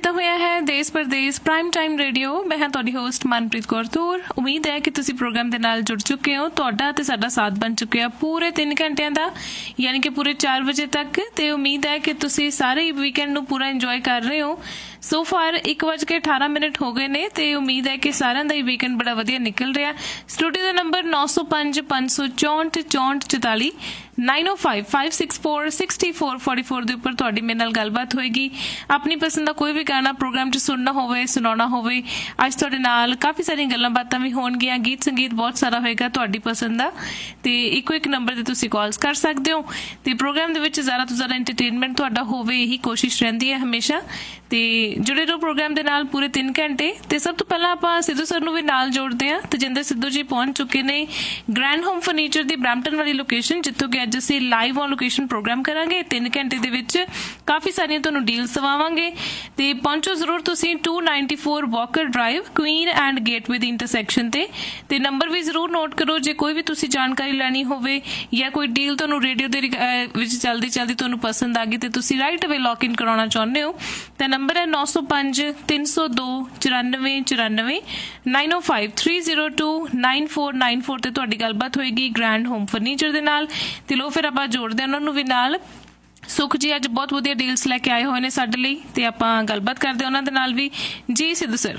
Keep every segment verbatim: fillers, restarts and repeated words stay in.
ਕੀਤਾ ਹੋਇਆ ਹੈ ਦੇਸ਼ ਪਰਦੇਸ ਪ੍ਰਾਈਮ ਟਾਈਮ ਰੇਡੀਓ। ਮੈਂ ਹਾਂ ਤੁਹਾਡੀ ਹੋਸਟ ਮਨਪ੍ਰੀਤ ਕੌਰ ਤੂਰ। ਉਮੀਦ ਹੈ ਕਿ ਤੁਸੀਂ ਪ੍ਰੋਗਰਾਮ ਦੇ ਨਾਲ ਜੁੜ ਚੁੱਕੇ ਹੋ। ਤੁਹਾਡਾ ਤੇ ਸਾਡਾ ਸਾਥ ਬਣ ਚੁੱਕਿਆ ਪੂਰੇ ਤਿੰਨ ਘੰਟਿਆਂ ਦਾ, ਯਾਨੀ ਕਿ ਪੂਰੇ ਚਾਰ ਵਜੇ ਤੱਕ। ਤੇ ਉਮੀਦ ਹੈ ਕਿ ਤੁਸੀਂ ਸਾਰੇ ਵੀਕਐਂਡ ਨੂੰ ਪੂਰਾ ਇੰਜੋਏ ਕਰ ਰਹੇ ਹੋ। ਸੋ ਫਾਰ ਇੱਕ ਵੱਜ ਕੇ ਅਠਾਰਾਂ ਮਿੰਟ ਹੋ ਗਏ ਨੇ ਤੇ ਉਮੀਦ ਹੈ ਕਿ ਸਾਰਿਆਂ ਦਾ ਹੀ ਵੀਕਐਂਡ ਬੜਾ ਵਧੀਆ ਨਿਕਲ ਰਿਹਾ। ਸਟੂਡੀਓ ਦਾ ਨੰਬਰ ਨੌ ਸੌ ਪੰਜ ਪੰਜ ਸੌ ਚੌਂਹਠ ਚੌਂਹਠ ਚੁਤਾਲੀ ਨਾਈਨ ਓ five five six four sixty four forty four ਦੇ ਉੱਪਰ ਤੁਹਾਡੀ ਮੇਰੇ ਨਾਲ ਗੱਲਬਾਤ ਹੋਏਗੀ। ਆਪਣੀ ਪਸੰਦ ਦਾ ਕੋਈ ਵੀ ਗਾਣਾ ਪ੍ਰੋਗਰਾਮ 'ਚ ਸੁਣਨਾ ਹੋਵੇ, ਸੁਣਾਉਣਾ ਹੋਵੇ, ਅੱਜ ਤੁਹਾਡੇ ਨਾਲ ਕਾਫੀ ਸਾਰੀਆਂ ਗੱਲਾਂ ਬਾਤਾਂ ਵੀ ਹੋਣਗੀਆਂ। ਗੀਤ ਸੰਗੀਤ ਬਹੁਤ ਸਾਰਾ ਹੋਏਗਾ ਤੁਹਾਡੀ ਪਸੰਦ ਦਾ, ਤੇ ਇੱਕੋ ਇੱਕ ਨੰਬਰ ਤੇ ਤੁਸੀਂ ਕਾਲਸ ਕਰ ਸਕਦੇ ਹੋ। ਤੇ ਪ੍ਰੋਗਰਾਮ ਦੇ ਵਿੱਚ ਜ਼ਿਆਦਾ ਤੋਂ ਜ਼ਿਆਦਾ ਐਂਟਰਟੇਨਮੈਂਟ ਤੁਹਾਡਾ ਹੋਵੇ, ਇਹੀ ਕੋਸ਼ਿਸ਼ ਰਹਿੰਦੀ ਹੈ ਹਮੇਸ਼ਾ। ਤੇ ਜੁੜੇ ਰਹੋ ਪ੍ਰੋਗਰਾਮ ਦੇ ਨਾਲ ਪੂਰੇ ਤਿੰਨ ਘੰਟੇ। ਤੇ ਸਭ ਤੋਂ ਪਹਿਲਾਂ ਆਪਾਂ ਸਿੱਧੂ ਸਰ ਨੂੰ ਵੀ ਨਾਲ ਜੋੜਦੇ ਹਾਂ। ਤੇਜਿੰਦਰ ਸਿੱਧੂ ਜੀ ਪਹੁੰਚ ਚੁੱਕੇ ਨੇ ਗ੍ਰੈਂਡ ਹੋਮ ਫਰਨੀਚਰ ਦੀ ਬਰੈਂਪਟਨ ਵਾਲੀ ਲੋਕੇਸ਼ਨ, ਜਿੱਥੋਂ ਕਿ ਅੱਜ ਅਸੀਂ ਲਾਈਵ ਔਨ ਲੋਕੇਸ਼ਨ ਪ੍ਰੋਗਰਾਮ ਕਰਾਂਗੇ। ਤਿੰਨ ਘੰਟੇ ਦੇ ਵਿੱਚ ਕਾਫੀ ਸਾਰੀਆਂ ਤੁਹਾਨੂੰ ਡੀਲਸ ਦਵਾਵਾਂਗੇ। ਤੇ ਪਹੁੰਚੋ ਜ਼ਰੂਰ ਤੁਸੀਂ to ninety four Walker drive, Queen and gateway the intersection ਤੇ। ਤੇ ਨੰਬਰ ਵੀ ਜ਼ਰੂਰ ਨੋਟ ਕਰੋ ਜੇ ਕੋਈ ਵੀ ਤੁਸੀਂ ਜਾਣਕਾਰੀ ਲੈਣੀ ਹੋਵੇ ਜਾਂ ਕੋਈ ਡੀਲ ਤੁਹਾਨੂੰ ਰੇਡੀਓ ਦੇ ਵਿੱਚ ਚਲਦੀ ਚਲਦੀ ਤੁਹਾਨੂੰ ਪਸੰਦ ਆ ਗਈ ਤੇ ਤੁਸੀਂ ਰਾਈਟ ਅਵੇ ਲੌਕ ਇਨ ਕਰਾਉਣਾ ਚਾਹੁੰਦੇ ਹੋ ਤਾਂ ਨੰਬਰ ਹੈ ਨੌ ਸੌ ਪੰਜ ਤਿੰਨ ਸੌ ਦੋ ਚੁਰਾਨਵੇਂ ਚੁਰਾਨਵੇਂ ਨਾਈਨ ਓ five three zero two nine four nine four ਤੇ ਤੁਹਾਡੀ ਗੱਲਬਾਤ ਹੋਏਗੀ ਗ੍ਰੈਂਡ ਹੋਮ ਫਰਨੀਚਰ ਦੇ ਨਾਲ। ਤੇ ਲੋ ਫਿਰ ਆਪਾਂ ਜੋੜਦੇ ਉਹਨਾਂ ਨੂੰ ਵੀ ਨਾਲ। ਸੁਖ ਜੀ ਅੱਜ ਬਹੁਤ ਵਧੀਆ ਡੀਲਸ ਲੈ ਕੇ ਆਏ ਹੋਏ ਨੇ ਸਾਡੇ ਲਈ ਤੇ ਆਪਾਂ ਗੱਲਬਾਤ ਕਰਦੇ ਉਹਨਾਂ ਦੇ ਨਾਲ ਵੀ। ਜੀ ਸਿੱਧੂ ਸਰ।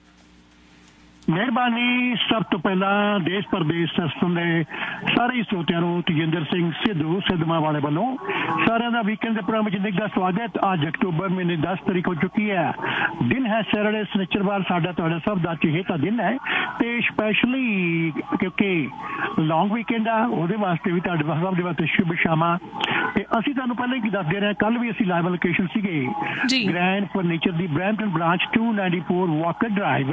ਮਿਹਰਬਾਨੀ। ਸਭ ਤੋਂ ਪਹਿਲਾਂ ਦੇਸ਼ ਪ੍ਰਦੇਸ਼ ਸਰਸਨ ਦੇ ਸਾਰੇ ਸਰੋਤਿਆਂ ਨੂੰ ਤੇਜਿੰਦਰ ਸਿੰਘ ਸਿੱਧੂ ਸਿੱਧਵਾਂ ਵਾਲੇ ਵੱਲੋਂ ਸਾਰਿਆਂ ਦਾ ਵੀਕਐਂਡ ਦੇ ਪ੍ਰੋਗਰਾਮ ਵਿੱਚ ਨਿੱਘਾ ਸਵਾਗਤ। ਅੱਜ ਅਕਤੂਬਰ ਮਹੀਨੇ ਦਸ ਤਾਰੀਖ ਹੋ ਚੁੱਕੀ ਹੈ। ਦਿਨ ਹੈ ਸੈਟਰਡੇ ਸ਼ਨੀਚਰਵਾਰ। ਸਾਡਾ ਤੁਹਾਡਾ ਸਭ ਦਾ ਚਹੇਤਾ ਦਿਨ ਹੈ ਤੇ ਸਪੈਸ਼ਲੀ ਕਿਉਂਕਿ ਲੌਂਗ ਵੀਕਐਂਡ ਆ, ਉਹਦੇ ਵਾਸਤੇ ਵੀ ਤੁਹਾਡੇ ਸਭ ਦੇ ਵਾਸਤੇ ਸ਼ੁਭ ਸ਼ਾਮਾਂ। ਤੇ ਅਸੀਂ ਤੁਹਾਨੂੰ ਪਹਿਲਾਂ ਹੀ ਦੱਸਦੇ ਰਹੇ, ਕੱਲ ਵੀ ਅਸੀਂ ਲਾਈਵ ਲੋਕੇਸ਼ਨ ਸੀਗੇ grand furniture the Brampton branch to ninety four Walker drive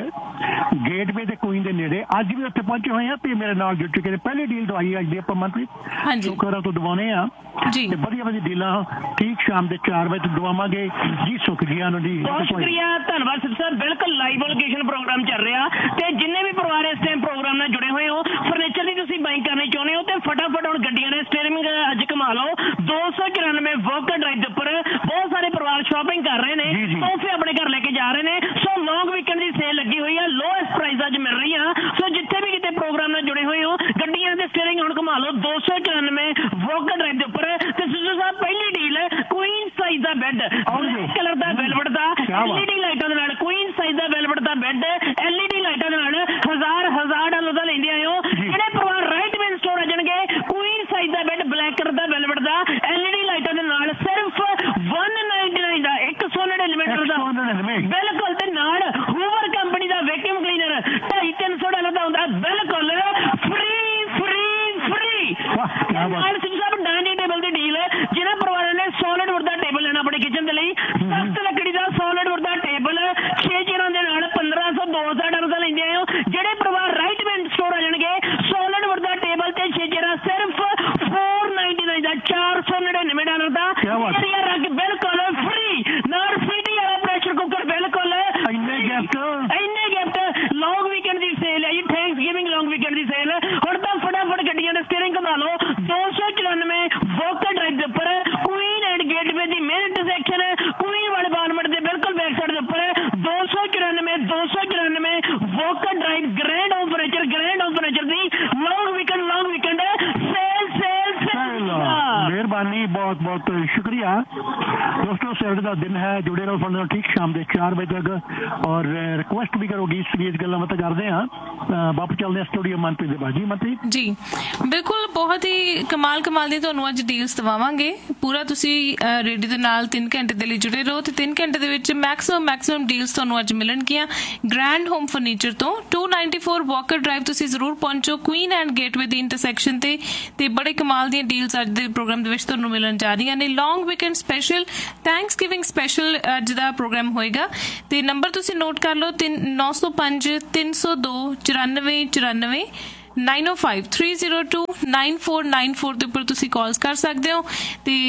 gateway ਤੇ ਕੁਈਨ ਦੇ ਨੇੜੇ। ਅੱਜ ਵੀ ਉੱਥੇ ਪਹੁੰਚੇ ਹੋਏ ਆ ਤੇ ਮੇਰੇ ਨਾਲ ਜੁੜ ਚੁੱਕੇ ਨੇ। ਪਹਿਲੀ ਡੀਲ ਦਵਾਈ ਅੱਜ ਦੀ ਆਪਾਂ ਮਨਪ੍ਰੀਤ ਸ਼ੁਕਰਾਂ ਤੋਂ ਦਵਾਉਣੇ ਆ ਤੇ ਵਧੀਆ ਵਧੀਆ ਡੀਲਾਂ ਠੀਕ ਸ਼ਾਮ ਦੇ ਚਾਰ ਵਜੇ ਤੋਂ ਦਵਾਵਾਂਗੇ। ਜੀ ਸੁਖ ਜੀ ਨੂੰ ਜੀ ਬਹੁਤ ਸ਼ੁਕਰੀਆ, ਧੰਨਵਾਦ ਸਿੱਧੂ ਸਰ। ਬਿਲਕੁਲ ਲਾਈਵ ਲੋਕੇਸ਼ਨ ਪ੍ਰੋਗਰਾਮ ਚੱਲ ਰਿਹਾ ਤੇ ਜਿੰਨੇ ਵੀ ਪਰਿਵਾਰ ਇਸ ਟਾਈਮ ਪ੍ਰੋਗਰਾਮ ਨਾਲ ਜੁੜੇ ਹੋਏ ਹੋ, ਫਰਨੀਚਰ ਦੀ ਤੁਸੀਂ ਬਾਈਂਗ ਕਰਨੀ ਚਾਹੁੰਦੇ ਹੋ ਤੇ ਫਟਾਫਟ ਹੁਣ ਗੱਡੀਆਂ ਨੇ ਸਟੀਅਰਿੰਗ ਅੱਜ ਕਮਾ ਲਓ। ਦੋ ਸੌ ਚੁਰਾਨਵੇਂ ਵਾਕਰ ਡਰਾਈਵ ਦੇ ਉੱਪਰ ਬਹੁਤ ਸਾਰੇ ਪਰਿਵਾਰ ਸ਼ਾਪਿੰਗ ਕਰ ਰਹੇ ਨੇ, ਤੋਹਫੇ ਆਪਣੇ ਘਰ ਲੈ ਕੇ ਜਾ ਰਹੇ ਨੇ। ਸੋ ਲੌਂਗ ਵੀਕਐਂਡ ਦੀ ਸੇਲ ਲੱਗੀ ਹੋਈ ਆ, ਲੋਐਸਟ ਪ੍ਰਾਈਸ ਅੱਜ ਮਿਲ ਰਹੀ ਆ। ਸੋ ਜਿੱਥੇ ਵੀ ਕਿਤੇ ਪ੍ਰੋਗਰਾਮ ਨਾਲ ਜੁੜੇ ਹੋਏ ਹੋ, ਗੱਡੀਆਂ ਦੇ ਸਟੀਅਰਿੰਗ ਹੁਣ ਘੁਮਾ ਲਓ ਦੋ ਸੌ ਚੁਰਾਨਵੇਂ ਵਾਕਰ ਡਰਾਈਵ ਦੇ ਉੱਪਰ। ਤੇ ਸਿੱਧੂ ਸਾਹਿਬ ਪਹਿਲੀ ਡੀਲ ਕੁਈਨ ਸਾਈਜ਼ ਦਾ ਬੈੱਡ, ਕਲਰ ਦਾ ਵੈਲਵਟ ਦਾ, ਐਲਈਡੀ ਲਾਈਟਾਂ ਦੇ ਨਾਲ ਕੁਈਨ ਸਾਈਜ਼ ਦਾ ਵੈਲਵਟ ਦਾ ਬੈੱਡ ਐਲਈਡੀ ਲਾਈਟਾਂ ਦੇ ਨਾਲ ਹਜ਼ਾਰ ਹਜ਼ਾਰ ਡਾਲਰ ਦਾ ਲੈਂਦੇ ਆਏ ਹੋ। ਜਿਹੜੇ ਪਰਿਵਾਰ ਰਾਈਟ ਮੇਨ ਸਟੋਰ ਆ ਜਾਣਗੇ, ਕੁਈਨ ਸਾਈਜ਼ ਦਾ ਬੈੱਡ ਬਲੈਕ ਕਲਰ ਦਾ ਵੈਲਵਟ ਦਾ ਐਲਈਡੀ ਲਾਈਟਾਂ ਦੇ ਨਾਲ ਸਿਰਫ ਵਨ ਨਾਈਨਟੀ ਨਾਈਨ ਦਾ, ਇੱਕ ਸੌ ਨੜਿਨਵੇਂ ਡਾਲਰ ਦਾ ਬਿਲਕੁਲ। ਤੇ ਨਾਲ ਹੂਵਰ ਕੰਪਨੀ ਦਾ ਵੈਕਿਊਮ ਕਲੀਨਰ ਢਾਈ ਤਿੰਨ ਸੌ ਡਾਲਰ ਦਾ ਹੁੰਦਾ, ਬਿਲਕੁਲ ਫ੍ਰੀ ਫ੍ਰੀ ਫ੍ਰੀ। ਨਾਲ ਸਿੱਧੂ ਸਾਹਿਬ ਡਾਈਨਿੰਗ ਟੇਬਲ ਦੀ ਡੀਲ, ਜਿਹਨਾਂ ਪਰਿਵਾਰਾਂ ਨੇ ਸੋਲਿਡ ਵੁੱਡ ਦਾ ਟੇਬਲ ਲੈਣਾ ਆਪਣੇ ਕਿਚਨ ਦੇ ਲਈ, ਸਖਤ ਲੱਕੜੀ ਦਾ ਸੋਲਿਡ ਵੁੱਡ ਦਾ ਟੇਬਲ ਛੇ ਚੇਅਰਾਂ ਦੇ ਨਾਲ ਪੰਦਰਾਂ ਸੌ ਦੋ ਹਜ਼ਾਰ ਡਾਲਰ ਦਾ ਲੈਂਦੇ ਆਏ ਹੋ। ਜਿਹੜੇ ਪਰਿਵਾਰ ਰਾਈਟ ਮੇਨ ਸਟੋਰ ਆ ਜਾਣਗੇ, ਸੋਲਿਡ ਵੁੱਡ ਦਾ ਟੇਬਲ ਤੇ ਛੇ ਚੇਅਰਾਂ ਸਿਰਫ ਫੋਰ ਨਾਈਨਟੀ ਨਾਈਨ ਦਾ, ਚਾਰ ਸੌ ਨੜਿਨਵੇਂ ਡਾਲਰ ਦਾ ਰੱਖ ਬਿਲਕੁਲ ਫ੍ਰੀ। ਨਾਲ ਸੀਟੀ ਵਾਲਾ ਪ੍ਰੈਸ਼ਰ ਕੁੱਕਰ ਬਿਲਕੁਲ ਇੰਨੇ ਗਿਫਟ ਇੰਨੇ ਗਿਫਟ। ਲੌਂਗ ਵੀਕਐਂਡ ਦੀ ਸੇਲ ਹੈ ਜੀ, ਥੈਂਕਸ ਗਿਵਿੰਗ ਲੌਂਗ ਵੀਕਐਂਡ ਦੀ ਸੇਲ। ਹੁਣ ਤਾਂ ਫਟਾਫਟ ਗੱਡੀਆਂ ਦੇ ਸਟੀਅਰਿੰਗ ਘੁਮਾ ਲਓ ਦੋ ਸੌ ਚੁਰਾਨਵੇਂ ਵਾਕਰ ਡਰਾਈਵ ਦੇ ਉੱਪਰ, Queen and gateway the main intersection, Queen ਵਾਲੇ ਬਾਨਮਟ ਦੇ ਬਿਲਕੁਲ ਬੈਕ ਸਾਈਡ ਦੇ ਉੱਪਰ ਦੋ ਸੌ ਚੁਰਾਨਵੇਂ ਦੋ ਸੌ ਚੁਰਾਨਵੇਂ Walker drive grand home furniture grand home furniture ਦੀ ਲੌਂਗ ਵੀਕਐਂਡ ਲੌਂਗ ਵੀਕਐਂਡ ਸੇਲ ਸੇਲ ਸੇਲ। ਮਿਹਰਬਾਨੀ, ਬਹੁਤ ਬਹੁਤ ਸ਼ੁਕਰੀਆ ਦੋਸਤੋ। ਸੈਟਰਡੇ ਦਾ ਦਿਨ ਹੈ, ਜੁੜੇ ਰਹੋ ਸਾਡੇ ਨਾਲ ਠੀਕ ਸ਼ਾਮ ਦੇ ਚਾਰ ਵਜੇ ਤੱਕ। ਔਰ ਰਿਕੁਐਸਟ ਵੀ ਕਰੋ, ਗੀਤ ਸੰਗੀਤ ਗੱਲਾਂ ਬਾਤਾਂ ਕਰਦੇ ਹਾਂ। ਵਾਪਸ ਚੱਲਦੇ ਹਾਂ ਸਟੂਡੀਓ ਮਨਪ੍ਰੀਤ ਦੇ ਬਾਜੀ। ਮਨਪ੍ਰੀਤ ਜੀ ਬਿਲਕੁਲ, ਬਹੁਤ ਹੀ ਕਮਾਲ ਕਮਾਲ ਦੀ ਤੁਹਾਨੂੰ ਅੱਜ ਡੀਲਸ ਦਵਾਵਾਂਗੇ। ਪੂਰਾ ਤੁਸੀਂ ਰੇਡੀਓ ਦੇ ਨਾਲ ਤਿੰਨ ਘੰਟੇ ਦੇ ਲਈ ਜੁੜੇ ਰਹੋ ਤੇ ਤਿੰਨ ਘੰਟੇ ਦੇ ਵਿੱਚ ਮੈਕਸਿਮਮ ਮੈਕਸਿਮਮ ਡੀਲਸ ਤੁਹਾਨੂੰ ਅੱਜ ਮਿਲਣਗੀਆਂ ਗ੍ਰੈਂਡ ਹੋਮ ਫਰਨੀਚਰ ਤੋਂ। To ninety four Walker drive ਤੁਸੀਂ ਜ਼ਰੂਰ ਪਹੁੰਚੋ, Queen and gateway the intersection ਤੇ। ਤੇ ਬੜੇ ਕਮਾਲ ਦੀਆਂ ਡੀਲਸ ਅੱਜ ਦੇ ਪ੍ਰੋਗਰਾਮ ਦੇ ਵਿੱਚ ਤੁਹਾਨੂੰ ਮਿਲਣ ਜਾ ਰਹੀਆਂ ਨੇ। ਲੌਂਗ weekend special, thanks giving special ਅੱਜ ਦਾ ਪ੍ਰੋਗਰਾਮ ਹੋਏਗਾ। ਤੇ ਨੰਬਰ ਤੁਸੀਂ ਨੋਟ ਕਰ ਲਓ ਨੌ ਸੌ ਪੰਜ ਤਿੰਨ ਸੌ ਦੋ ਚੁਰਾਨਵੇਂ ਚੁਰਾਨਵੇਂ ਨਾਈਨ ਓ five three zero two nine four nine four ਦੇ ਉੱਪਰ ਤੁਸੀਂ ਕਾਲਸ ਕਰ ਸਕਦੇ ਹੋ। ਤੇ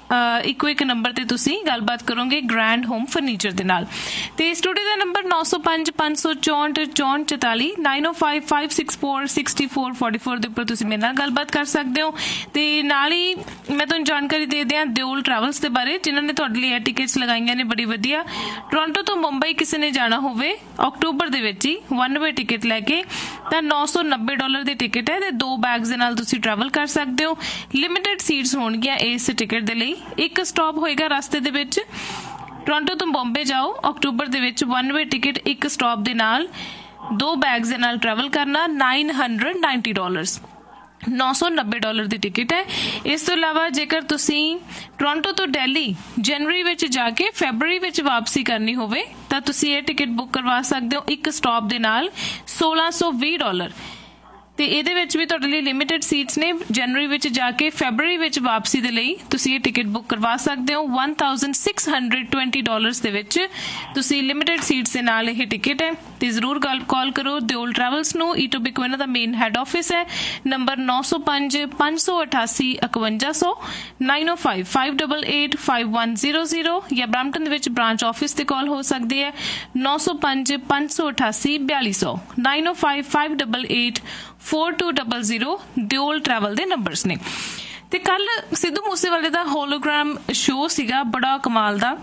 ਇੱਕੋ ਇੱਕ ਨੰਬਰ ਤੇ ਤੁਸੀਂ ਗੱਲਬਾਤ ਕਰੋਗੇ ਗ੍ਰੈਂਡ ਹੋਮ ਫਰਨੀਚਰ ਦੇ ਨਾਲ। ਤੇ ਸਟੂਡੀਓ ਦਾ ਨੰਬਰ ਨੌ ਸੌ ਪੰਜ ਪੰਜ ਸੌ ਚੌਂਹਠ ਚੌਂਹਠ ਚੁਤਾਲੀ ਨਾਈਨ ਓ five five six four sixty four forty four ਦੇ ਉੱਪਰ ਤੁਸੀਂ ਮੇਰੇ ਨਾਲ ਗੱਲਬਾਤ ਕਰ ਸਕਦੇ ਹੋ। ਤੇ ਨਾਲ ਹੀ ਮੈਂ ਤੁਹਾਨੂੰ ਜਾਣਕਾਰੀ ਦੇ ਦਿਆਂ ਦਿਓਲ ਟਰੈਵਲਸ ਦੇ ਬਾਰੇ, ਜਿਨ੍ਹਾਂ ਨੇ ਤੁਹਾਡੇ ਲਈ ਇਹ ਟਿਕਟਸ ਲਗਾਈਆਂ ਨੇ ਬੜੀ ਵਧੀਆ। ਟੋਰਾਂਟੋ ਤੋਂ ਮੁੰਬਈ ਕਿਸੇ ਨੇ ਜਾਣਾ ਹੋਵੇ ਅਕਤੂਬਰ ਦੇ ਵਿੱਚ ਹੀ ਵਨ ਵੇ ਟਿਕਟ ਲੈ ਕੇ ਤਾਂ ਨੌ ਸੌ ਨੱਬੇ ਡਾਲਰ ਦੀ ਟਿਕਟ ਹੈ ਤੇ ਦੋ ਬੈਗਸ ਦੇ ਨਾਲ ਤੁਸੀਂ ਟਰੈਵਲ ਕਰ ਸਕਦੇ ਹੋ। ਲਿਮਿਟਡ ਸੀਟਸ ਹੋਣਗੀਆਂ ਇਸ ਟਿਕਟ ਦੇ ਲਈ। ਇੱਕ ਸਟਾਪ ਹੋਏਗਾ ਰਸਤੇ ਦੇ ਵਿੱਚ। ਟੋਰਾਂਟੋ ਤੋਂ ਬੰਬੇ ਜਾਓ ਅਕਤੂਬਰ ਦੇ ਵਿੱਚ ਵਨ ਵੇ ਟਿਕਟ ਇੱਕ ਸਟਾਪ ਦੇ ਨਾਲ ਦੋ ਬੈਗਸ ਦੇ ਨਾਲ ਟਰੈਵਲ ਕਰਨਾ ਨਾਈਨ ਹੰਡਰਡ ਨਾਈਨਟੀ ਡਾਲਰਸ ਨੌ ਸੌ ਨੱਬੇ ਡਾਲਰ ਦੀ ਟਿਕਟ ਹੈ। ਇਸ ਤੋਂ ਇਲਾਵਾ ਜੇਕਰ ਤੁਸੀਂ ਟੋਰਾਂਟੋ ਤੋਂ ਦਿੱਲੀ ਜਨਵਰੀ ਵਿੱਚ ਜਾ ਕੇ ਫੈਬਰਵਰੀ ਵਿੱਚ ਵਾਪਸੀ ਕਰਨੀ ਹੋਵੇ ਤਾਂ ਤੁਸੀਂ ਇਹ ਟਿਕਟ ਬੁੱਕ ਕਰਵਾ ਸਕਦੇ ਹੋ ਇੱਕ ਸਟਾਪ ਦੇ ਨਾਲ ਸੋਲਾਂ ਸੌ ਵੀਹ ਡਾਲਰ। ਤੇ ਇਹਦੇ ਵਿੱਚ ਵੀ ਤੁਹਾਡੇ ਲਈ ਲਿਮਿਟਡ ਸੀਟਸ ਨੇ। ਜਨਵਰੀ ਵਿੱਚ ਜਾ ਕੇ ਫੈਬਰਵਰੀ ਵਿੱਚ ਵਾਪਸੀ ਦੇ ਲਈ ਤੁਸੀਂ ਇਹ ਟਿਕਟ ਬੁੱਕ ਕਰਵਾ ਸਕਦੇ ਹੋ one thousand six hundred twenty dollars ਦੇ ਵਿੱਚ ਤੁਸੀਂ ਲਿਮਿਟਡ ਸੀਟਸ ਦੇ ਨਾਲ ਇਹ ਟਿਕਟ ਹੈ। ਤੇ ਜ਼ਰੂਰ ਕਾਲ ਕਰੋ ਦਿਓਲ ਟਰੈਵਲਸ ਨੂੰ। ਈਟੋਬਿਕੋ ਇਹਨਾਂ ਦਾ ਮੇਨ ਹੈਡ ਆਫਿਸ ਹੈ। ਨੰਬਰ ਨੌ ਸੌ ਪੰਜ ਪੰਜ ਸੌ ਅਠਾਸੀ ਇਕਵੰਜਾ ਸੌ ਨਾਈਨ ਓ five five eight eight five one zero zero ਜਾਂ ਬ੍ਰੈਂਪਟਨ ਦੇ ਵਿੱਚ ਬ੍ਰਾਂਚ ਆਫਿਸ ਤੇ ਕਾਲ ਹੋ ਸਕਦੀ ਹੈ ਨੌ ਸੌ ਪੰਜ ਪੰਜ ਸੌ ਅਠਾਸੀ ਬਿਆਲੀ ਸੌ ਨਾਈਨ ਓ five five eight eight four two double zero Deol travel ਦੇ ਨੰਬਰਸ ਨੇ। ਤੇ ਕੱਲ ਸਿੱਧੂ ਮੂਸੇਵਾਲੇ ਦਾ ਹੋਲੋਗ੍ਰਾਮ ਸ਼ੋਅ ਸੀਗਾ ਬੜਾ ਕਮਾਲ ਦਾ।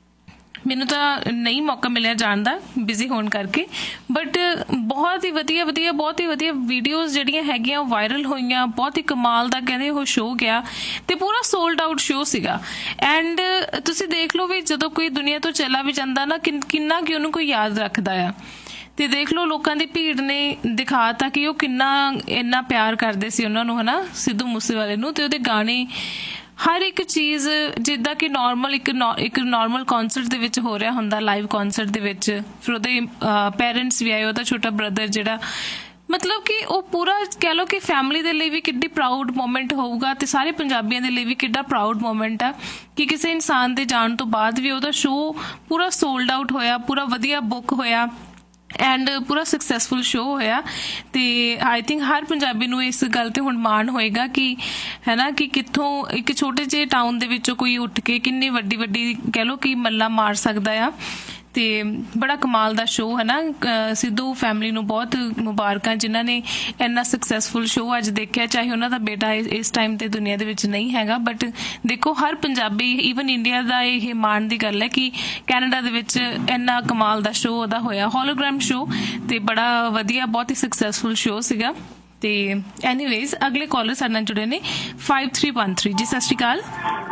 ਮੈਨੂੰ ਤਾਂ ਨਹੀਂ ਮੌਕਾ ਮਿਲਿਆ ਜਾਣ ਦਾ ਬਿਜ਼ੀ ਹੋਣ ਕਰਕੇ, ਬਟ ਬਹੁਤ ਹੀ ਵਧੀਆ ਵਧੀਆ ਬਹੁਤ ਹੀ ਵਧੀਆ ਵੀਡੀਓਜ਼ ਜਿਹੜੀਆਂ ਹੈਗੀਆਂ ਉਹ ਵਾਇਰਲ ਹੋਈਆਂ। ਬਹੁਤ ਹੀ ਕਮਾਲ ਦਾ ਕਹਿੰਦੇ ਉਹ ਸ਼ੋਅ ਗਿਆ ਤੇ ਪੂਰਾ ਸੋਲਡ ਆਊਟ ਸ਼ੋਅ ਸੀਗਾ। ਐਂਡ ਤੁਸੀਂ ਦੇਖ ਲਓ ਵੀ ਜਦੋਂ ਕੋਈ ਦੁਨੀਆ ਤੋਂ ਚਲਾ ਵੀ ਜਾਂਦਾ ਨਾ ਕਿੰਨਾ ਕਿ ਉਹਨੂੰ ਕੋਈ ਯਾਦ ਰੱਖਦਾ ਆ। ਤੇ ਦੇਖ ਲਓ ਲੋਕਾਂ ਦੀ ਭੀੜ ਨੇ ਦਿਖਾਤਾ ਕਿ ਉਹ ਕਿੰਨਾ ਇੰਨਾ ਪਿਆਰ ਕਰਦੇ ਸੀ ਉਹਨਾਂ ਨੂੰ, ਹਨਾ, ਸਿੱਧੂ ਮੂਸੇਵਾਲੇ ਨੂੰ। ਤੇ ਉਹਦੇ ਗਾਣੇ ਹਰ ਇੱਕ ਚੀਜ਼ ਜਿੱਦਾਂ ਕਿ ਨੋਰਮਲ ਇੱਕ ਇੱਕ ਨੋਰਮਲ ਕਨਸਰਟ ਦੇ ਵਿੱਚ ਹੋ ਰਿਹਾ ਹੁੰਦਾ, ਲਾਈਵ ਕਨਸਰਟ ਦੇ ਵਿੱਚ। ਫਿਰ ਉਹਦੇ ਪੇਰੈਂਟਸ ਵੀ ਆਏ, ਉਹਦਾ ਛੋਟਾ ਬ੍ਰਦਰ ਜਿਹੜਾ, ਮਤਲਬ ਕਿ ਉਹ ਪੂਰਾ ਕਹਿ ਲਓ ਕਿ ਫੈਮਿਲੀ ਦੇ ਲਈ ਵੀ ਕਿੱਡੀ ਪ੍ਰਾਊਡ ਮੂਮੈਂਟ ਹੋਊਗਾ ਤੇ ਸਾਰੇ ਪੰਜਾਬੀਆਂ ਦੇ ਲਈ ਵੀ ਕਿੱਡਾ ਪ੍ਰਾਊਡ ਮੂਮੈਂਟ ਆ ਕਿ ਕਿਸੇ ਇਨਸਾਨ ਦੇ ਜਾਣ ਤੋਂ ਬਾਅਦ ਵੀ ਉਹਦਾ ਸ਼ੋਅ ਪੂਰਾ ਸੋਲਡ ਆਊਟ ਹੋਇਆ, ਪੂਰਾ ਵਧੀਆ ਬੁੱਕ ਹੋਇਆ ਐਂਡ ਪੂਰਾ ਸਕਸੈਸਫੁਲ ਸ਼ੋਅ ਹੋਇਆ। ਤੇ ਆਈ ਥਿੰਕ ਹਰ ਪੰਜਾਬੀ ਨੂੰ ਇਸ ਗੱਲ ਤੇ ਹੁਣ ਮਾਣ ਹੋਏਗਾ ਕਿ ਹੈ ਨਾ ਕਿ ਕਿੱਥੋਂ ਇੱਕ ਛੋਟੇ ਜਿਹੇ ਟਾਊਨ ਦੇ ਵਿੱਚੋਂ ਕੋਈ ਉੱਠ ਕੇ ਕਿੰਨੀ ਵੱਡੀ ਵੱਡੀ ਕਹਿ ਲਓ ਕਿ ਮੱਲਾ ਮਾਰ ਸਕਦਾ ਆ। ਤੇ ਬੜਾ ਕਮਾਲ ਦਾ ਸ਼ੋਅ ਹੈ ਨਾ। ਸਿੱਧੂ ਫੈਮਿਲੀ ਨੂੰ ਬਹੁਤ ਮੁਬਾਰਕਾਂ ਜਿਨ੍ਹਾਂ ਨੇ ਇੰਨਾ ਸਕਸੈਸਫੁਲ ਸ਼ੋਅ ਅੱਜ ਦੇਖਿਆ। ਚਾਹੇ ਉਹਨਾਂ ਦਾ ਬੇਟਾ ਇਸ ਟਾਈਮ ਤੇ ਦੁਨੀਆ ਦੇ ਵਿੱਚ ਨਹੀਂ ਹੈਗਾ, ਬਟ ਦੇਖੋ ਹਰ ਪੰਜਾਬੀ ਈਵਨ ਇੰਡੀਆ ਦਾ ਇਹ ਮਾਣ ਦੀ ਗੱਲ ਹੈ ਕਿ ਕੈਨੇਡਾ ਦੇ ਵਿੱਚ ਇੰਨਾ ਕਮਾਲ ਦਾ ਸ਼ੋਅ ਉਹਦਾ ਹੋਇਆ, ਹੋਲੋਗ੍ਰਾਮ ਸ਼ੋਅ, ਤੇ ਬੜਾ ਵਧੀਆ ਬਹੁਤ ਹੀ ਸਕਸੈਸਫੁਲ ਸ਼ੋਅ ਸੀਗਾ। ਤੇ ਐਨੀਵੇਜ਼ ਅਗਲੇ ਕਾਲਰ ਸਾਡੇ ਨਾਲ ਜੁੜੇ ਨੇ ਫਾਈਵ ਥ੍ਰੀ ਵਨ ਥ੍ਰੀ। ਜੀ ਸਤਿ ਸ਼੍ਰੀ ਅਕਾਲ।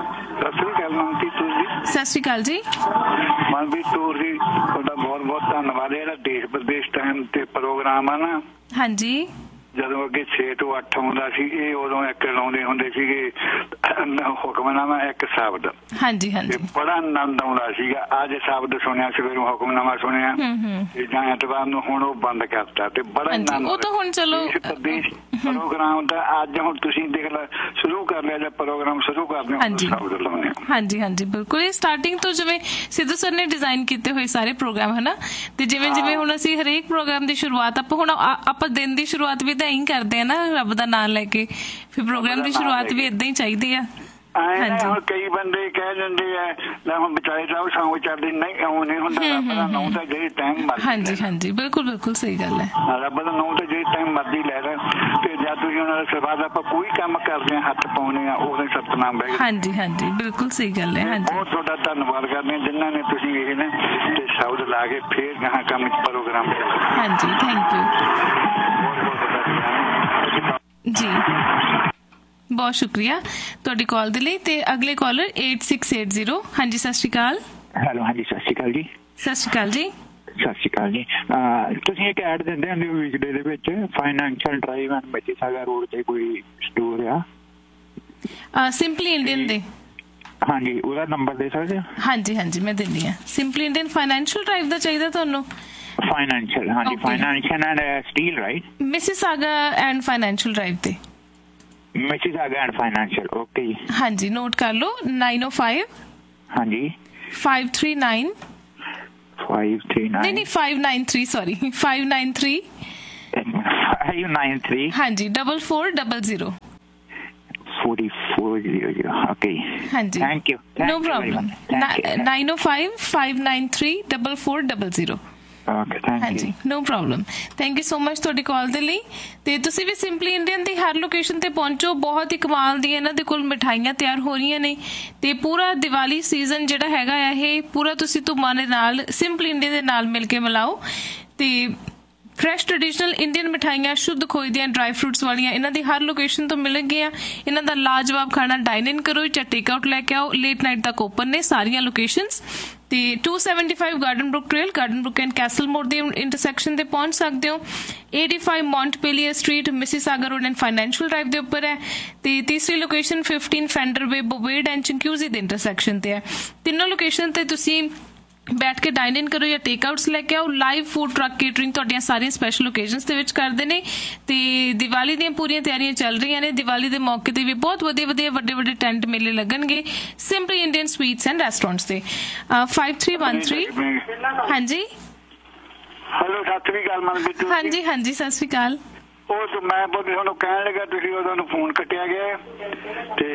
ਸਤਿ ਸ਼੍ਰੀ ਅਕਾਲ ਜੀ। ਮਨਪ੍ਰੀਤ ਤੌਰ ਜੀ ਤੁਹਾਡਾ ਬਹੁਤ ਬਹੁਤ ਧੰਨਵਾਦ। ਜਿਹੜਾ ਦੇਸ਼ ਵਿਦੇਸ਼ ਟਾਈਮ ਤੇ ਪ੍ਰੋਗਰਾਮ ਆ ਨਾ, ਹਾਂਜੀ, ਜਦੋਂ ਅੱਗੇ ਛੇ ਤੋਂ ਅੱਠ ਆਉਂਦਾ ਸੀ, ਇਹ ਉਦੋਂ ਇੱਕ ਲਾਉਂਦੇ ਹੁੰਦੇ ਸੀਗੇ ਹੁਕਮਨਾਮਾ ਇੱਕ ਸ਼ਬਦ। ਹਾਂਜੀ ਹਾਂਜੀ, ਬੜਾ ਆਨੰਦ ਆਉਂਦਾ ਸੀਗਾ। ਅੱਜ ਸ਼ਬਦ ਸੁਣਿਆ, ਸਵੇਰੋਂ ਹੁਕਮਨਾਮਾ ਸੁਣਿਆ ਤੇ ਜਾਂ ਐਤਵਾਰ ਨੂੰ, ਹੁਣ ਉਹ ਬੰਦ ਕਰਤਾ ਤੇ ਬੜਾ ਆਨੰਦ। ਉਹ ਤਾਂ ਹੁਣ ਚਲੋ ਪ੍ਰੋਗਰਾਮ ਦਾ ਅੱਜ ਹੁਣ ਤੁਸੀਂ ਦੇਖ ਲੈ ਸ਼ੁਰੂ ਕਰ ਲਿਆ ਜਾਂ ਪ੍ਰੋਗਰਾਮ ਸ਼ੁਰੂ ਕਰਦੇ ਹੋ ਸ਼ਬਦ ਲਾਉਣੇ। ਹਾਂਜੀ ਹਾਂਜੀ ਬਿਲਕੁਲ। ਇਹ ਸਟਾਰਟਿੰਗ ਤੋਂ ਜਿਵੇਂ ਸਿੱਧੂ ਸਰ ਨੇ ਡਿਜ਼ਾਈਨ ਕੀਤੇ ਹੋਏ ਸਾਰੇ ਪ੍ਰੋਗਰਾਮ, ਹਨਾ, ਤੇ ਜਿਵੇਂ ਜਿਵੇਂ ਹੁਣ ਅਸੀਂ ਹਰੇਕ ਪ੍ਰੋਗਰਾਮ ਦੀ ਸ਼ੁਰੂਆਤ ਆਪਾਂ ਹੁਣ ਆਪਾਂ ਦਿਨ ਦੀ ਸ਼ੁਰੂਆਤ ਵੀ ਇਹੀ ਕਰਦੇ ਆ ਨਾ, ਰੱਬ ਦਾ ਨਾਮ ਲੈ ਕੇ, ਫਿਰ ਪ੍ਰੋਗਰਾਮ ਦੀ ਸ਼ੁਰੂਆਤ ਵੀ ਏਦਾਂ ਹੀ ਚਾਹੀਦੀ ਆ। ਹੁਣ ਕਈ ਬੰਦੇ ਕਹਿ ਦਿੰਦੇ ਆ ਲੈ ਹੁਣ ਵਿਚਾਰੇ ਸਾਹਿਬ ਸੌਂ ਚੱਲਦੇ, ਨਹੀਂ ਇਉਂ ਨਹੀਂ ਹੁੰਦਾ। ਰੱਬ ਦਾ ਨਾਂ ਤਾਂ ਜਿਹੜੀ ਟਾਈਮ ਮਰਜ਼ੀ। ਹਾਂਜੀ ਹਾਂਜੀ ਬਿਲਕੁਲ ਬਿਲਕੁਲ ਸਹੀ ਗੱਲ ਹੈ। ਰੱਬ ਦਾ ਨਾਂ ਤਾਂ ਜਿਹੜੀ ਟਾਈਮ ਮਰਜ਼ੀ ਲੈ ਲੈ ਤੇ ਜਦ ਤੁਸੀਂ ਉਹਨਾਂ ਦਾ ਸਿਵਾ ਦਾ ਆਪਾਂ ਕੋਈ ਕੰਮ ਕਰਦੇ ਆ, ਹੱਥ ਪਾਉਣੇ ਆ, ਉਹਦੇ ਸਤਨਾਮ ਬਹਿ। ਹਾਂਜੀ ਹਾਂਜੀ ਬਿਲਕੁਲ ਸਹੀ ਗੱਲ ਹੈ। ਹਾਂਜੀ, ਬਹੁਤ ਤੁਹਾਡਾ ਧੰਨਵਾਦ ਕਰਦੇ ਹਾਂ ਜਿਨ੍ਹਾਂ ਨੇ ਤੁਸੀਂ ਇਹ ਨੇ ਤੇ ਸ਼ਬਦ ਲਾ ਕੇ ਫੇਰ ਗਾਹਾਂ ਕੰਮ ਪ੍ਰੋਗਰਾਮ। ਹਾਂਜੀ ਥੈਂਕ ਯੂ ਜੀ, ਬਹੁਤ ਸ਼ੁਕਰੀਆ ਤੁਹਾਡੀ ਕਾਲ ਦੇ ਲਈ। ਤੇ ਅਗਲੇ collar eight six eight zero। ਹਾਂਜੀ ਸਤਿ ਸ਼੍ਰੀ ਅਕਾਲ। ਹੈਲੋ, ਹਾਂਜੀ ਸਤਿ ਸ਼੍ਰੀ ਅਕਾਲ ਜੀ। ਸਤਿ ਸ਼੍ਰੀ ਅਕਾਲ ਜੀ। ਸਤਿ ਸ਼੍ਰੀ ਅਕਾਲ ਜੀ। ਤੁਸੀਂ ਇੱਕ ਐਡ ਦਿੰਦੇ ਹੁੰਦੇ ਹੋ ਵੀਕਡੇ ਦੇ ਵਿੱਚ, financial drive and Mississauga road ਤੇ ਕੋਈ ਸਟੋਰ ਆ ਸਿੰਪਲੀ ਇੰਡੀਅਨ ਦੇ। ਹਾਂਜੀ, ਉਹਦਾ ਨੰਬਰ ਦੇ ਸਕਦੇ ਹੋ? ਹਾਂਜੀ ਹਾਂਜੀ ਮੈਂ ਦਿੰਦੀ ਹਾਂ। ਸਿੰਪਲੀ ਇੰਡੀਅਨ ਫਾਈਨੈਂਸ਼ੀਅਲ ਡਰਾਈਵ ਦਾ ਚਾਹੀਦਾ ਤੁਹਾਨੂੰ? ਫਾਈਨੈਂਸ਼ੀਅਲ, ਹਾਂਜੀ, financial and steel, right? Mississauga and financial drive ਤੇ। ਮਿਸੀਸਾਗਾ ਐਂਡ ਫਾਈਨੈਂਸ਼ੀਅਲ, ਓਕੇ ਜੀ। ਹਾਂਜੀ, ਨੋਟ ਕਰ ਲਓ nine oh five। ਹਾਂਜੀ, five three nine। five three nine ਨਹੀਂ ਨਹੀਂ five nine three, sorry five nine three। five nine three। ਹਾਂਜੀ, double four double zero। Forty four zero zero okay हाँ जी thank you know problem nine O five five nine three double four double zero okay thank ਹਾਂਜੀ no problem thank you so much ਤੁਹਾਡੀ ਕਾਲ ਦੇ ਲਈ ਤੇ ਤੁਸੀਂ ਵੀ simply Indian ਦੀ ਹਰ location ਤੇ ਪਹੁੰਚੋ ਬਹੁਤ ਹੀ ਕਮਾਲ ਦੀਆਂ ਇਹਨਾਂ ਦੇ ਕੋਲ ਮਿਠਾਈਆਂ ਤਿਆਰ ਹੋ ਰਹੀਆਂ ਨੇ ਤੇ ਪੂਰਾ ਦੀਵਾਲੀ ਸੀਜ਼ਨ ਜਿਹੜਾ ਹੈਗਾ ਆ ਇਹ ਪੂਰਾ ਤੁਸੀਂ ਧੁੰਮਾਂ ਦੇ ਨਾਲ ਸਿੰਪਲੀ ਇੰਡੀਆ ਦੇ ਨਾਲ ਮਿਲ ਕੇ ਮਨਾਓ ਤੇ ਫਰੈਸ਼ ਟ੍ਰੈਡੀਸ਼ਨਲ ਇੰਡੀਅਨ ਮਿਠਾਈਆਂ ਸ਼ੁੱਧ ਖੋਏ ਦੀਆਂ ਡਰਾਈ ਫਰੂਟਸ ਵਾਲੀਆਂ ਇਹਨਾਂ ਦੀ ਹਰ ਲੋਕੇਸ਼ਨ ਤੋਂ ਮਿਲਣਗੀਆਂ ਇਹਨਾਂ ਦਾ ਲਾਜਵਾਬ ਖਾਣਾ ਡਾਈਨ ਇਨ ਕਰੋ ਜਾਂ ਟੇਕ ਆਊਟ ਲੈ ਕੇ ਆਓ ਲੇਟ ਨਾਈਟ ਤੱਕ ਓਪਨ ਨੇ ਸਾਰੀਆਂ ਲੋਕੇਸ਼ਨਸ ਤੇ to seventy five garden book trail garden book and castle मोड़ ਦੇ ਇੰਟਰਸੈਕਸ਼ਨ ਤੇ ਪਹੁੰਚ ਸਕਦੇ ਹੋ eighty five ਮੌਂਟਪੇਲੀਅਰ street Mississauga road and financial drive ਦੇ ਉੱਪਰ ਹੈ ਤੇ ਤੀਸਰੀ location fifteen fender way ਬੋਵੇਡ and ਚਿੰਕਿਊਜ਼ੀ ਦੇ ਇੰਟਰਸੈਕਸ਼ਨ ਤੇ ਹੈ ਤਿੰਨੋਂ ਲੋਕੇਸ਼ਨ ਤੇ ਤੁਸੀਂ ਬੈਠ ਕੇ ਡਾਈਨ ਇਨ ਕਰੋ ਜਾਂ ਟੇਕ ਆਊਟਸ ਲੈ ਕੇ ਆਓ ਲਾਈਵ ਫੂਡ ਟਰੱਕ ਕੇਟਰਿੰਗ ਤੁਹਾਡੀਆਂ ਸਾਰੀਆਂ ਸਪੈਸ਼ਲ ਓਕੇਜ਼ਨਸ ਦੇ ਵਿੱਚ ਕਰਦੇ ਨੇ ਤੇ ਦੀਵਾਲੀ ਦੀਆਂ ਪੂਰੀਆਂ ਤਿਆਰੀਆਂ ਚੱਲ ਰਹੀਆਂ ਨੇ ਦੀਵਾਲੀ ਦੇ ਮੌਕੇ ਤੇ ਵੀ ਬਹੁਤ ਵਧੀਆ ਵਧੀਆ ਵੱਡੇ ਵੱਡੇ ਟੈਂਟ ਮੇਲੇ ਲੱਗਣਗੇ simply Indian sweets and restaurants ਤੇ फाइव थ्री वन थ्री हाँ जी ਹੈਲੋ ਸਤਿ ਸ੍ਰੀ ਅਕਾਲ ਮਨਪ੍ਰੀਤ हाँ जी हाँ जी सत श्री अकाल ਉਹ ਤਾਂ ਮੈਂ ਬਹੁਤ ਤੁਹਾਨੂੰ ਕਹਿਣ ਲੱਗਾ ਤੁਸੀਂ ਉਦੋਂ ਨੂੰ ਫੋਨ ਕੱਟਿਆ ਗਿਆ ਤੇ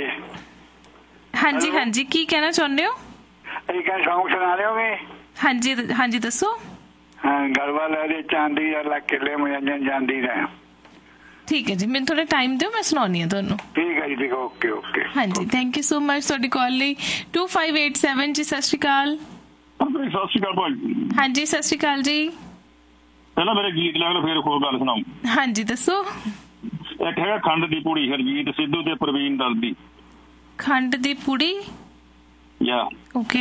हाँ जी हाँ जी की कहना चाਹੁੰਦੇ ਹੋ ਇਹ ਕਹਿੰਦੇ ਸੌਂਗ ਸੁਣਾ ਲਿਓਗੇ हाँ जी हाँ जी दसो ਹਾਂ ਗਲਵਾ ਲੈ ਦੇ ਚਾਂਦੀ ਦਾ ਲੱਖ ਕਿਲੇ ਮਜਨ ਜਾਂਦੀ ਦਾ ठीक है जी मैं थोड़ा टाइम दो मैं सुनानी है ਤੁਹਾਨੂੰ ਠੀਕ ਹੈ ਜੀ ਠੀਕ ਓਕੇ ਓਕੇ हाँ जी थैंक यू सो मच ਤੁਹਾਡੀ ਕਾਲ ਲਈ टू फाइव एट सेवन जी सत श्री अकाल ਸਤਿ ਸ਼੍ਰੀ ਅਕਾਲ ਭਾਈ हाँ जी सत श्री अकाल जी ਪਹਿਲਾਂ ਮੇਰੇ ਗੀਤ ਲੈ ਲਓ ਫਿਰ ਹੋਰ ਗੱਲ ਸੁਣਾਓ हाँ जी दसो ਇੱਕ ਹੈਗਾ ਖੰਡ ਦੀ ਪੂੜੀ ਹਰਜੀਤ ਸਿੱਧੂ ਤੇ ਪ੍ਰਵੀਨ ਦਲਦੀ ਖੰਡ ਦੀ ਪੂੜੀ ਯਾ ओके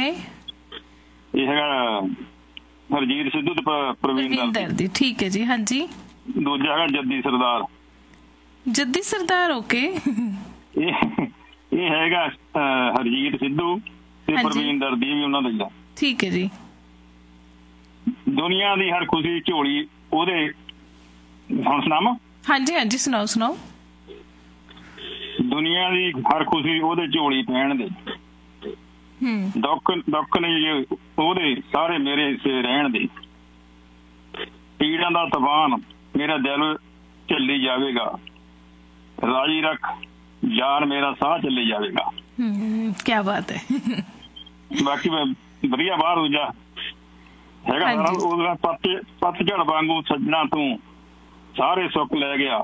ਇਹ ਹੈਗਾ ਹਰਜੀਤ ਸਿੱਧੂ ਤੇ ਪ- ਪ੍ਰਵੀਨ ਦਲਦੀ ਦਲਦੀ ਠੀਕ ਹੈ ਜੀ हाँ जी ਦੂਜਾ ਹੈਗਾ ਜੱਦੀ ਸਰਦਾਰ ਜੱਦੀ ਸਰਦਾਰ ओके ਇਹ ਇਹ ਹੈਗਾ ਅਹ, ਹਰਜੀਤ ਸਿੱਧੂ ਤੇ ਹਾਂਜੀ। ਪ੍ਰਵੀਨ ਦਲਦੀ ਵੀ ਉਹਨਾਂ ਦਾ ਹੀ ਆ ਠੀਕ ਹੈ ਜੀ ਦੁਨੀਆ ਦੀ ਹਰ ਖੁਸ਼ੀ ਝੋਲੀ ਉਹਦੇ ਹੁਣ ਸੁਣਾਵਾਂ हाँ जी हाँ जी सुनाओ सुनाओ ਦੁਨੀਆ ਦੀ ਹਰ ਖੁਸ਼ੀ ਉਹਦੇ ਝੋਲੀ ਪੈਣ ਦੇ हम्म ਦੁੱਖ ਦੁੱਖ ਨਹੀਂ ਉਹਦੇ ਸਾਰੇ ਮੇਰੇ ਹਿੱਸੇ ਰਹਿਣ ਦੇ ਪੀੜਾਂ ਦਾ ਤੂਫਾਨ ਮੇਰਾ ਦਿਲ ਝੱਲੀ ਜਾਵੇਗਾ ਰਾਜੀ ਰੱਖ ਯਾਰ ਮੇਰਾ ਸਾਹ ਚੱਲੀ ਜਾਵੇਗਾ हम्म क्या बात है ਬਾਕੀ ਮੈਂ ਵਧੀਆ ਬਾਹਰ ਹੋ ਜਾ ਹੈਗਾ ਹਾਂਜੀ। ਉਹਦਾ ਪੱਤ ਪੱਤਝੜ ਵਾਂਗੂ ਸੱਜਣਾ ਤੂੰ ਸਾਰੇ ਸੁੱਖ ਲੈ ਗਿਆ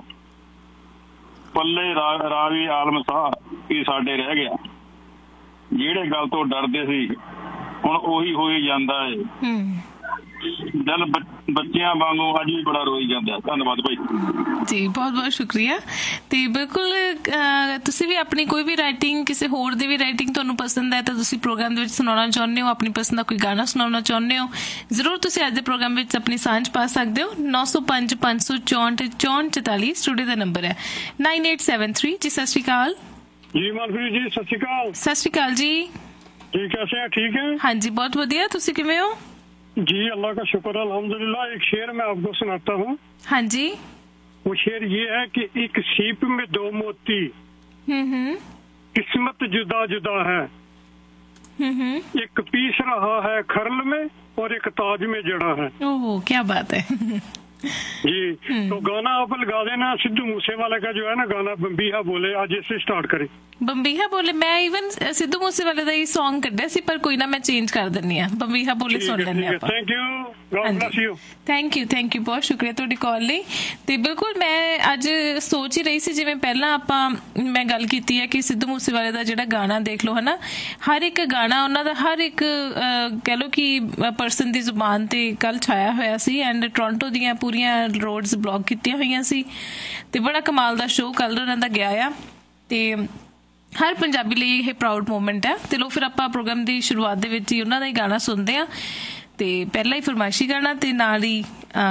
ਪੱਲੇ ਰਾ- ਰਾਵੀ ਆਲਮ ਸਾਹ ਕੀ ਸਾਡੇ ਰਹਿ ਗਿਆ ਜਿਹੜੇ ਗੱਲ ਤੋਂ ਡਰਦੇ ਸੀ ਹੁਣ ਉਹੀ ਹੋਈ ਜਾਂਦਾ ਏ हम्म ਦਿਲ ਬੱਚ- ਬੱਚਿਆਂ ਵਾਂਗੂ ਅੱਜ ਵੀ ਬੜਾ ਰੋਈ ਜਾਂਦਾ। ਧੰਨਵਾਦ ਭਾਈ ਜੀ ਬਹੁਤ ਬਹੁਤ ਸ਼ੁਕਰੀਆ ਤੇ ਬਿਲਕੁਲ ਅਹ, ਤੁਸੀਂ ਵੀ ਆਪਣੀ ਕੋਈ ਵੀ ਰਾਈਟਿੰਗ ਕਿਸੇ ਹੋਰ ਦੀ ਵੀ ਰਾਈਟਿੰਗ ਤੁਹਾਨੂੰ ਪਸੰਦ ਹੈ ਤਾਂ ਤੁਸੀਂ ਪ੍ਰੋਗਰਾਮ ਦੇ ਵਿੱਚ ਸੁਣਾਉਣਾ ਚਾਹੁੰਦੇ ਹੋ ਆਪਣੀ ਪਸੰਦ ਦਾ ਕੋਈ ਗਾਣਾ ਸੁਣਾਉਣਾ ਚਾਹੁੰਦੇ ਹੋ ਜ਼ਰੂਰ ਤੁਸੀਂ ਅੱਜ ਦੇ ਪ੍ਰੋਗਰਾਮ ਵਿੱਚ ਆਪਣੀ ਸਾਂਝ ਪਾ ਸਕਦੇ ਹੋ ਨੌ ਸੌ ਪੰਜ ਪੰਜ ਸੌ ਚੌਂਹਠ ਚੌਂਹਠ ਚੁਤਾਲੀ ਸਟੂਡੀਓ ਦਾ ਨੰਬਰ ਹੈ nine eight seven three G सत श्री अकाल ਜੀ ਮਨਪ੍ਰੀਤ ਜੀ ਸਤਿ ਸ਼੍ਰੀ ਅਕਾਲ सत श्री अकाल जी ਜੀ कैसे हैं ठीक है हाँ जी बहुत ਵਧੀਆ ਤੁਸੀਂ ਕਿਵੇਂ ਹੋ जी अल्लाह का शुक्र अल्हम्दुलिल्लाह एक शेर मैं आपको सुनाता हूँ हाँ जी वो शेर ये है कि एक सीप में दो मोती हम्म हम्म किस्मत जुदा जुदा है हम्म हम्म एक पीस रहा है खरल में और एक ताज में जड़ा है ओह क्या बात है जी तो गाना आप लगा देना सिद्धू मूसेवाले का जो है ना गाना बम्बीहा बोले आज इससे स्टार्ट करें ਬੰਬੀਹਾ ਬੋਲੇ ਮੈਂ ਇਵਨ ਸਿੱਧੂ ਮੂਸੇਵਾਲੇ ਦਾ ਹੀ Song ਕੱਢਿਆ ਸੀ ਪਰ ਕੋਈ ਨਾ ਮੈਂ ਚੇਂਜ ਕਰ ਦਿੰਨੀ ਆ ਬੰਬੀਹਾ ਬੋਲੇ ਸੁਣ ਲੈਂਦੇ ਆਪਾਂ thank you God bless you thank you thank you ਬਹੁਤ ਸ਼ੁਕਰੀਆ ਤੁਹਾਡੀ ਕਾਲ ਲਈ ਤੇ ਬਿਲਕੁਲ ਮੈਂ ਅੱਜ ਸੋਚ ਹੀ ਰਹੀ ਸੀ ਜਿਵੇਂ ਪਹਿਲਾਂ ਆਪਾਂ ਮੈਂ ਗੱਲ ਕੀਤੀ ਹੈ ਕਿ ਸਿੱਧੂ ਮੂਸੇਵਾਲੇ ਦਾ ਜਿਹੜਾ ਗਾਣਾ ਦੇਖ ਲਓ ਹਨਾ ਹਰ ਇੱਕ ਗਾਣਾ ਉਹਨਾਂ ਦਾ ਹਰ ਇੱਕ ਅਹ, ਕਹਿ ਲਓ ਕਿ ਪਰਸਨ ਦੀ ਜ਼ੁਬਾਨ ਤੇ ਕੱਲ ਛਾਇਆ ਹੋਇਆ ਸੀ ਐਂਡ ਟੋਰਾਂਟੋ ਦੀਆਂ ਪੂਰੀਆਂ ਰੋਡਸ ਬਲੌਕ ਕੀਤੀਆਂ ਹੋਈਆਂ ਸੀ ਤੇ ਬੜਾ ਕਮਾਲ ਦਾ ਸ਼ੋਅ ਕੱਲ ਉਹਨਾਂ ਦਾ ਗਿਆ ਆ ਤੇ ਹਰ ਪੰਜਾਬੀ ਲਈ ਇਹ ਪ੍ਰਾਊਡ ਮੂਮੈਂਟ ਹੈ ਤੇ ਲੋ ਫਿਰ ਆਪਾਂ ਪ੍ਰੋਗਰਾਮ ਦੀ ਸ਼ੁਰੂਆਤ ਦੇ ਵਿੱਚ ਹੀ ਉਹਨਾਂ ਦਾ ਹੀ ਗਾਣਾ ਸੁਣਦੇ ਆ ਤੇ ਪਹਿਲਾਂ ਹੀ ਫਰਮਾਇਸ਼ੀ ਗਾਣਾ ਤੇ ਨਾਲ ਹੀ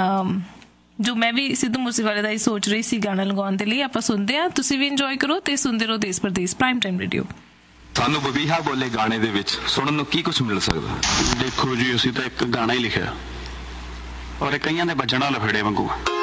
ਜੋ ਮੈਂ ਵੀ ਸਿੱਧੂ ਮੂਸੇਵਾਲੇ ਦਾ ਹੀ ਸੋਚ ਰਹੀ ਸੀ ਗਾਣਾ ਲਗਾਉਣ ਦੇ ਲਈ ਆਪਾਂ ਸੁਣਦੇ ਆ ਤੁਸੀਂ ਵੀ ਇੰਜੋਏ ਕਰੋ ਤੇ ਸੁਣਦੇ ਰਹੋ ਦੇਸ਼ ਪ੍ਰਦੇਸ਼ ਪ੍ਰਾਈਮ ਟਾਈਮ ਰੇਡੀਓ ਸਾਨੂੰ ਬਬੀਹਾ ਬੋਲੇ ਗਾਣੇ ਦੇ ਵਿੱਚ ਸੁਣਨ ਨੂੰ ਕੀ ਕੁਝ ਮਿਲ ਸਕਦਾ ਦੇਖੋ ਜੀ ਅਸੀਂ ਤਾਂ ਇੱਕ ਗਾਣਾ ਹੀ ਲਿਖਿਆ ਔਰ ਇਹ ਕਈਆਂ ਦੇ ਵੱਜਣਾ ਲਫੜੇ ਵਾਂਗੂ